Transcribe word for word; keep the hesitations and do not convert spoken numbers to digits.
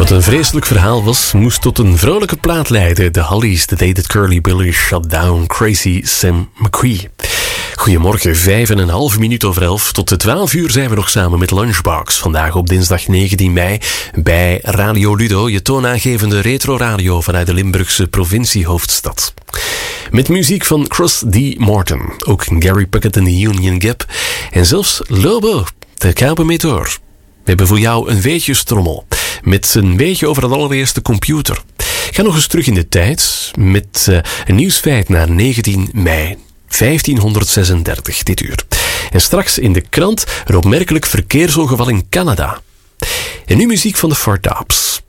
Wat een vreselijk verhaal was, moest tot een vrolijke plaat leiden. De Hollies, The Day That Curly Billy Shut Down, Crazy Sam McQueen. Goedemorgen, vijf en een half minuut over elf. Tot de twaalf uur zijn we nog samen met Lunchbox. Vandaag op dinsdag negentien mei bij Radio Ludo, je toonaangevende retro-radio vanuit de Limburgse provinciehoofdstad. Met muziek van Cross D. Morton, ook Gary Puckett en de Union Gap en zelfs Lobo, de Cowboy Meteor. We hebben voor jou een weetjestrommel met een beetje over het allereerste computer. Ga nog eens terug in de tijd met uh, een nieuwsfeit naar negentien mei vijftienhonderdzesendertig dit uur. En straks in de krant een opmerkelijk verkeersongeval in Canada. En nu muziek van de Four Tops.